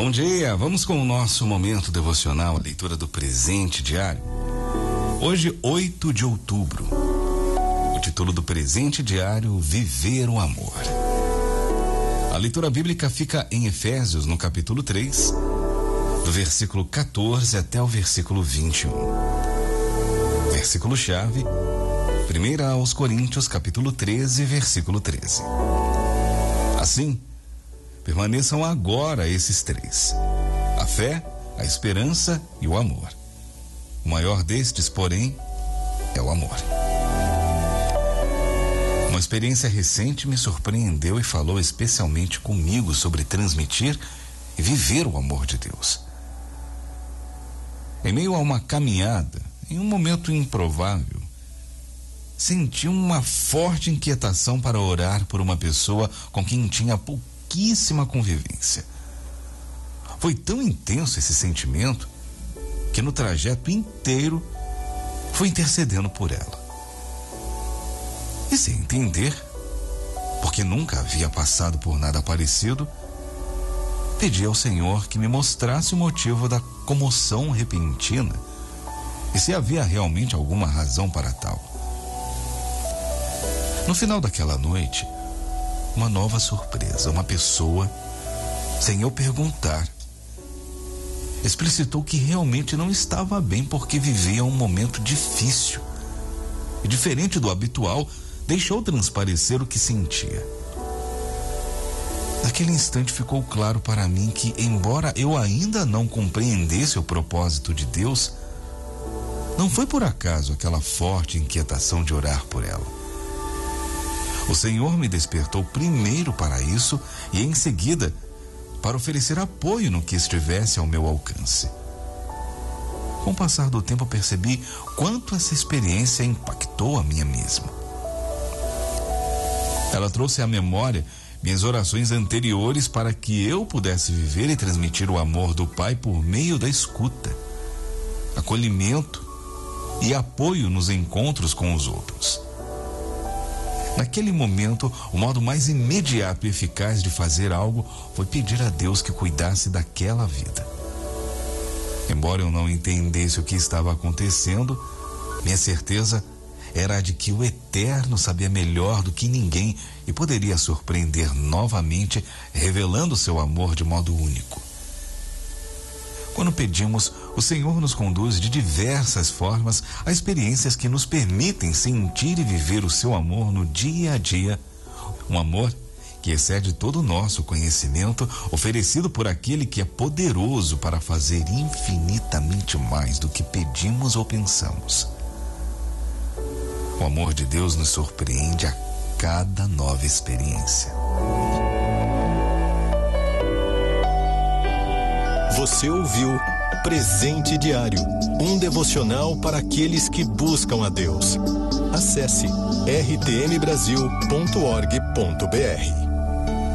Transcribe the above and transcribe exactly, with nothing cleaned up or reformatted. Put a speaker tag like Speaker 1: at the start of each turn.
Speaker 1: Bom dia, vamos com o nosso momento devocional, a leitura do presente diário. Hoje, oito de outubro. O título do presente diário, Viver o Amor. A leitura bíblica fica em Efésios, no capítulo três, do versículo quatorze até o versículo vinte e um. Versículo-chave, primeira aos Coríntios, capítulo treze, versículo treze. Assim, permaneçam agora esses três: a fé, a esperança e o amor. O maior destes, porém, é o amor. Uma experiência recente me surpreendeu e falou especialmente comigo sobre transmitir e viver o amor de Deus. Em meio a uma caminhada, em um momento improvável, senti uma forte inquietação para orar por uma pessoa com quem tinha pouquíssima convivência. Foi tão intenso esse sentimento que no trajeto inteiro fui intercedendo por ela. E sem entender, porque nunca havia passado por nada parecido, pedi ao Senhor que me mostrasse o motivo da comoção repentina e se havia realmente alguma razão para tal. No final daquela noite, uma nova surpresa. Uma pessoa, sem eu perguntar, explicitou que realmente não estava bem porque vivia um momento difícil. E diferente do habitual, deixou transparecer o que sentia. Naquele instante ficou claro para mim que, embora eu ainda não compreendesse o propósito de Deus, não foi por acaso aquela forte inquietação de orar por ela. O Senhor me despertou primeiro para isso e em seguida para oferecer apoio no que estivesse ao meu alcance. Com o passar do tempo percebi quanto essa experiência impactou a mim mesma. Ela trouxe à memória minhas orações anteriores para que eu pudesse viver e transmitir o amor do Pai por meio da escuta, acolhimento e apoio nos encontros com os outros. Naquele momento, o modo mais imediato e eficaz de fazer algo foi pedir a Deus que cuidasse daquela vida. Embora eu não entendesse o que estava acontecendo, minha certeza era a de que o Eterno sabia melhor do que ninguém e poderia surpreender novamente, revelando seu amor de modo único. Quando pedimos, o Senhor nos conduz de diversas formas a experiências que nos permitem sentir e viver o seu amor no dia a dia. Um amor que excede todo o nosso conhecimento, oferecido por aquele que é poderoso para fazer infinitamente mais do que pedimos ou pensamos. O amor de Deus nos surpreende a cada nova experiência.
Speaker 2: Você ouviu Presente Diário, um devocional para aqueles que buscam a Deus. Acesse r t m brasil ponto org ponto b r.